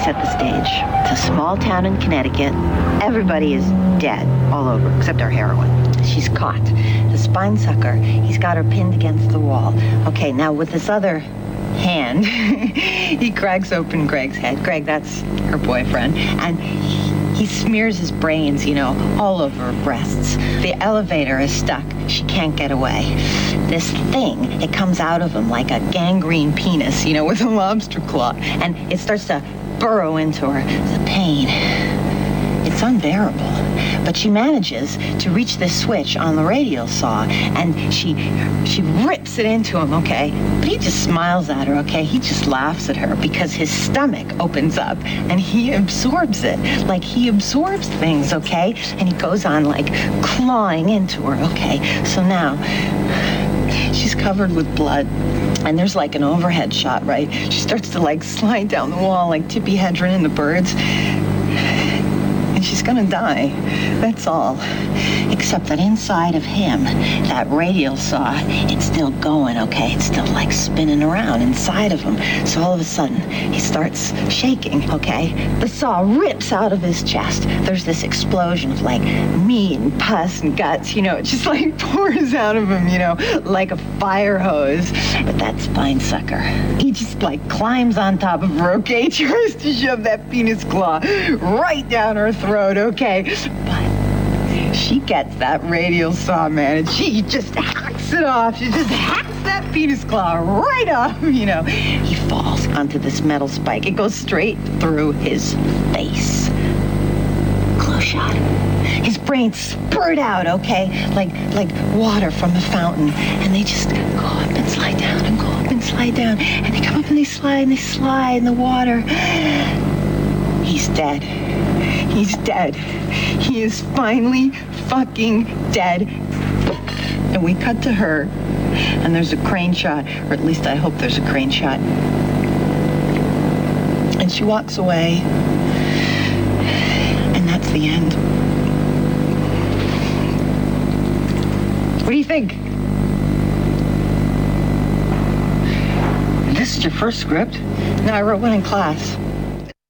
set the stage. It's a small town in Connecticut. Everybody is dead all over, except our heroine. She's caught. The spine sucker, he's got her pinned against the wall. Okay, now with this other hand, he cracks open Greg's head. Greg, that's her boyfriend. And he smears his brains, all over her breasts. The elevator is stuck. She can't get away. This thing, it comes out of him like a gangrene penis, with a lobster claw. And it starts to burrow into her. The pain, it's unbearable. But she manages to reach this switch on the radial saw, and she rips it into him, okay? But he just smiles at her, okay? He just laughs at her because his stomach opens up and he absorbs it. Like he absorbs things, okay? And he goes on like clawing into her, okay? So now she's covered with blood. And there's like an overhead shot, right? She starts to like slide down the wall like Tippi Hedren in The Birds. And she's gonna die. That's all. Except that inside of him, that radial saw, it's still going, okay? It's still like spinning around inside of him. So all of a sudden, he starts shaking, okay? The saw rips out of his chest. There's this explosion of like meat and pus and guts, it just like pours out of him, like a fire hose. But that spine sucker, he just like climbs on top of her, okay? Tries to shove that penis claw right down her throat, okay? But she gets that radial saw, man, and she just hacks it off. She just hacks that penis claw right off, He falls onto this metal spike. It goes straight through his face. Close shot. His brains spurt out, okay? Like water from a fountain. And they just go up and slide down and go up and slide down. And they come up and they slide in the water. He's dead. He's dead. He is finally fucking dead. And we cut to her, and there's a crane shot, or at least I hope there's a crane shot. And she walks away, and that's the end. What do you think? This is your first script? No, I wrote one in class.